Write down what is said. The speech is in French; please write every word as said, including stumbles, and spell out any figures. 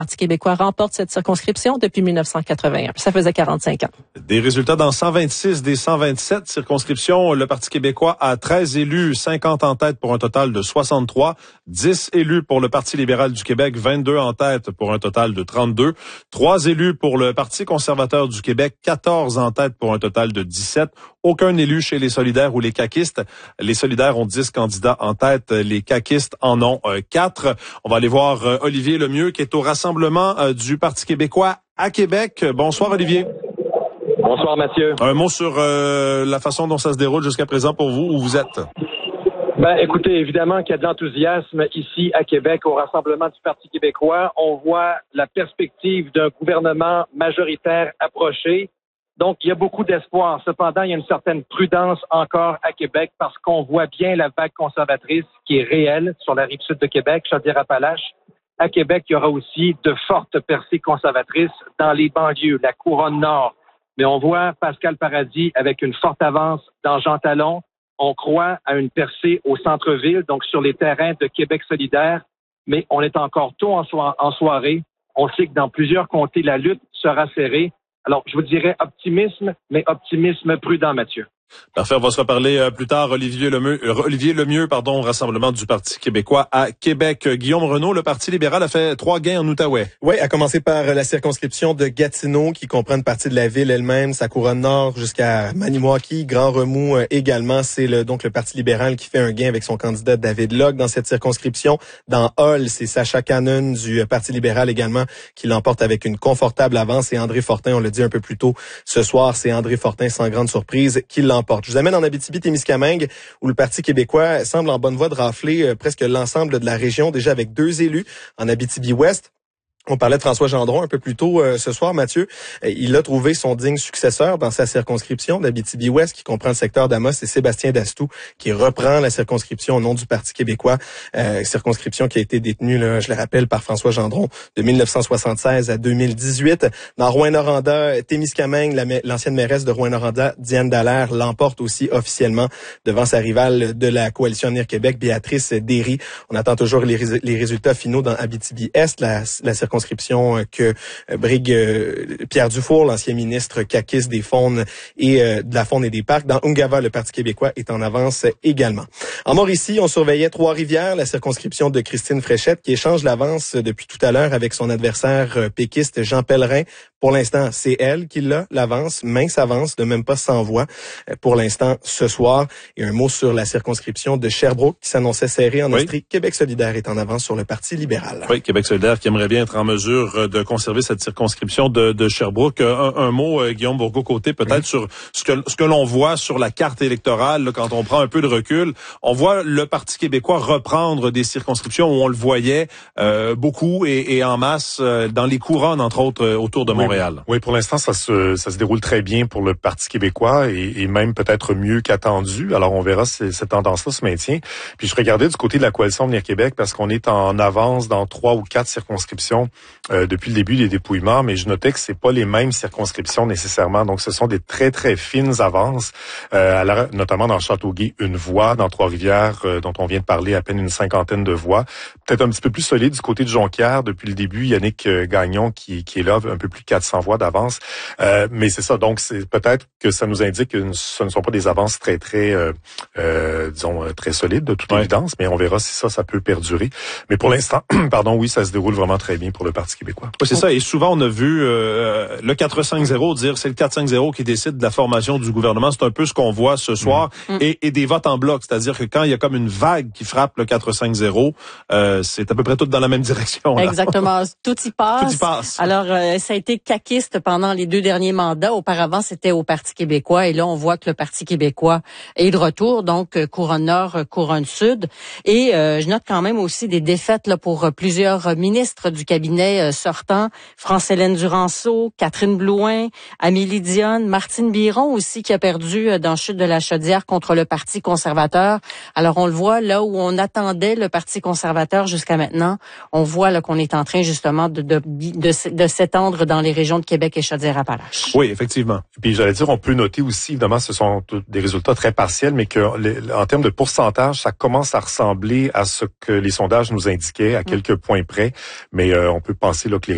Parti québécois remporte cette circonscription depuis mille neuf cent quatre-vingt-un. Ça faisait quarante-cinq ans. Des résultats dans cent vingt-six des cent vingt-sept circonscriptions. Le Parti québécois a treize élus, cinquante en tête pour un total de soixante-trois. dix élus pour le Parti libéral du Québec, vingt-deux en tête pour un total de trente-deux. trois élus pour le Parti conservateur du Québec, quatorze en tête pour un total de dix-sept. Aucun élu chez les solidaires ou les caquistes. Les solidaires ont dix candidats en tête. Les caquistes en ont euh, quatre. On va aller voir euh, Olivier Lemieux qui est au rassemblement euh, du Parti québécois à Québec. Bonsoir Olivier. Bonsoir Mathieu. Un mot sur euh, la façon dont ça se déroule jusqu'à présent pour vous, où vous êtes? Ben, écoutez, évidemment qu'il y a de l'enthousiasme ici à Québec au rassemblement du Parti québécois. On voit la perspective d'un gouvernement majoritaire approcher. Donc, il y a beaucoup d'espoir. Cependant, il y a une certaine prudence encore à Québec parce qu'on voit bien la vague conservatrice qui est réelle sur la rive sud de Québec, Chaudière-Appalaches. À Québec, il y aura aussi de fortes percées conservatrices dans les banlieues, la couronne nord. Mais on voit Pascal Paradis avec une forte avance dans Jean Talon. On croit à une percée au centre-ville, donc sur les terrains de Québec solidaire. Mais on est encore tôt en, so- en soirée. On sait que dans plusieurs comtés, la lutte sera serrée. Alors, je vous dirais optimisme, mais optimisme prudent, Mathieu. Parfait, on va se reparler euh, plus tard. Olivier Lemieux, euh, Olivier Lemieux, pardon, au rassemblement du Parti québécois à Québec. Euh, Guillaume Renaud, le Parti libéral a fait trois gains en Outaouais. Oui, à commencer par la circonscription de Gatineau, qui comprend une partie de la ville elle-même, sa couronne nord jusqu'à Maniwaki, Grand Remous euh, également. C'est le, donc le Parti libéral qui fait un gain avec son candidat David Locke dans cette circonscription. Dans Hull, c'est Sacha Cannon du Parti libéral également qui l'emporte avec une confortable avance. Et André Fortin, on l'a dit un peu plus tôt ce soir, c'est André Fortin sans grande surprise qui l'emporte. Je vous amène en Abitibi-Témiscamingue où le Parti québécois semble en bonne voie de rafler euh, presque l'ensemble de la région, déjà avec deux élus en Abitibi-Ouest. On parlait de François Gendron un peu plus tôt euh, ce soir, Mathieu. Euh, il a trouvé son digne successeur dans sa circonscription d'Abitibi-Ouest, qui comprend le secteur d'Amos, et Sébastien Dastou, qui reprend la circonscription au nom du Parti québécois. Euh, circonscription qui a été détenue, là, je le rappelle, par François Gendron de dix-neuf cent soixante-seize à deux mille dix-huit. Dans Rouyn-Noranda, Témiscamingue, la, l'ancienne mairesse de Rouyn-Noranda, Diane Dallaire, l'emporte aussi officiellement devant sa rivale de la coalition Avenir Québec, Béatrice Derry. On attend toujours les, rés- les résultats finaux dans Abitibi-Est, la, la circonscription que brigue Pierre Dufour, l'ancien ministre caquiste des Faunes et euh, de la Faune et des Parcs. Dans Ungava, le Parti québécois est en avance également. En Mauricie, on surveillait Trois-Rivières, la circonscription de Christine Fréchette, qui échange l'avance depuis tout à l'heure avec son adversaire euh, péquiste Jean Pellerin. Pour l'instant, c'est elle qui l'a, l'avance, mince avance de même pas cent voix euh, pour l'instant ce soir. Et un mot sur la circonscription de Sherbrooke qui s'annonçait serrée en Oui. Estrie. Québec solidaire est en avance sur le Parti libéral. Oui, Québec solidaire qui aimerait bien être en mesure de conserver cette circonscription de, de Sherbrooke. Un, un mot, euh, Guillaume Bourgault-Côté, peut-être oui. sur ce que, ce que l'on voit sur la carte électorale, là, quand on prend un peu de recul. On voit le Parti québécois reprendre des circonscriptions où on le voyait euh, beaucoup et, et en masse euh, dans les couronnes, entre autres, euh, autour de Montréal. Oui, oui, pour l'instant, ça se, ça se déroule très bien pour le Parti québécois et, et même peut-être mieux qu'attendu. Alors, on verra si cette tendance-là se maintient. Puis, je regardais du côté de la coalition Avenir Québec parce qu'on est en avance dans trois ou quatre circonscriptions euh, depuis le début des dépouillements, mais je notais que c'est pas les mêmes circonscriptions nécessairement. Donc, ce sont des très, très fines avances, euh, à la, notamment dans Châteauguay, une voix, dans Trois-Rivières, euh, dont on vient de parler, à peine une cinquantaine de voix. Peut-être un petit peu plus solide du côté de Jonquière. Depuis le début, Yannick Gagnon, qui, qui est là, un peu plus de quatre cents voix d'avance. Euh, mais c'est ça, donc c'est peut-être que ça nous indique que ce ne sont pas des avances très, très, euh, euh, disons, très solides, de toute ouais. évidence, mais on verra si ça, ça peut perdurer. Mais pour l'instant, pardon, oui, ça se déroule vraiment très bien pour le Parti québécois. Oui, c'est ça. Et souvent, on a vu euh, le quatre cinq zéro dire c'est le quatre cinq zéro qui décide de la formation du gouvernement. C'est un peu ce qu'on voit ce soir. Mmh. Et, et des votes en bloc. C'est-à-dire que quand il y a comme une vague qui frappe le quatre cinq zéro, euh, c'est à peu près tout dans la même direction. Là. Exactement. Tout y passe. Tout y passe. Alors, euh, ça a été caquiste pendant les deux derniers mandats. Auparavant, c'était au Parti québécois. Et là, on voit que le Parti québécois est de retour. Donc, euh, couronne nord, euh, couronne sud. Et euh, je note quand même aussi des défaites là pour euh, plusieurs ministres du cabinet euh, sortant. France-Hélène Duranceau, Catherine Blouin, Amélie Dionne, Martine Biron aussi qui a perdu euh, dans Chute de la Chaudière contre le Parti conservateur. Alors, on le voit là où on attendait le Parti conservateur jusqu'à maintenant. On voit là qu'on est en train justement de, de, de, de s'étendre dans les régions de Québec et Chaudière-Appalaches. Oui, effectivement. Puis j'allais dire, on peut noter aussi, évidemment, ce sont des résultats très partiels, mais que les, en termes de pourcentage, ça commence à ressembler à ce que les sondages nous indiquaient à quelques mmh. points près. Mais euh, on peut penser là que les